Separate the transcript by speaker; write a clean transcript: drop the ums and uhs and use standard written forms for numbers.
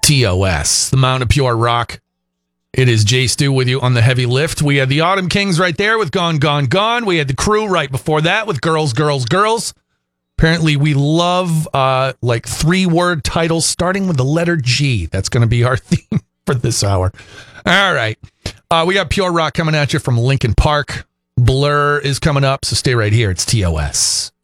Speaker 1: TOS, the Mountain of Pure Rock. It is Jay Stu with you on the heavy lift. We had the Autumn Kings right there with Gone, Gone, Gone. We had the Crew right before that with Girls, Girls, Girls. Apparently, we love like 3-word titles starting with the letter G. That's going to be our theme for this hour. All right. We got Pure Rock coming at you from Linkin Park. Blur is coming up, so stay right here. It's TOS.